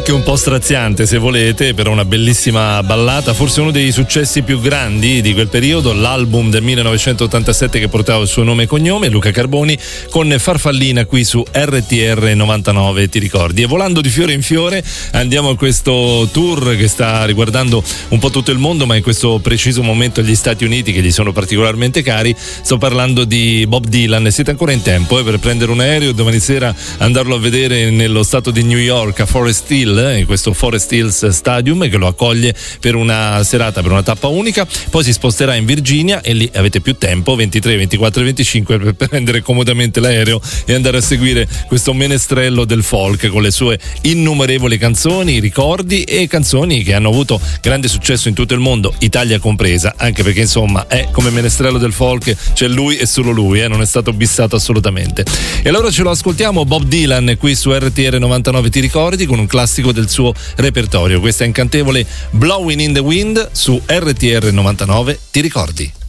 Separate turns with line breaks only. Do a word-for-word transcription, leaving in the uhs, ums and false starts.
anche un po' straziante se volete, però una bellissima ballata, forse uno dei successi più grandi di quel periodo, l'album del millenovecentottantasette che portava il suo nome e cognome, Luca Carboni, con Farfallina qui su R T R novantanove, ti ricordi? E volando di fiore in fiore andiamo a questo tour che sta riguardando un po' tutto il mondo, ma in questo preciso momento gli Stati Uniti, che gli sono particolarmente cari. Sto parlando di Bob Dylan. Siete ancora in tempo eh, per prendere un aereo e domani sera andarlo a vedere nello stato di New York a Forest Hill, eh, in questo Forest Hills Stadium che lo accoglie per una serata, per una tappa unica. Poi si sposterà in Virginia e lì avete più tempo, ventitré, ventiquattro e venticinque, per prendere comodamente l'aereo e andare a seguire questo menestrello del folk con le sue innumerevoli canzoni, ricordi e canzoni che hanno avuto grande successo in tutto il mondo, Italia compresa, anche perché insomma è come menestrello del folk, c'è lui e solo lui, eh, non è stato bissato assolutamente. E allora ce lo ascoltiamo Bob Dylan qui su R T R novantanove, ti ricordi, con un classico del suo repertorio. Questa è incantevole Blowing in the Wind su R T R novantanove, ti ricordi?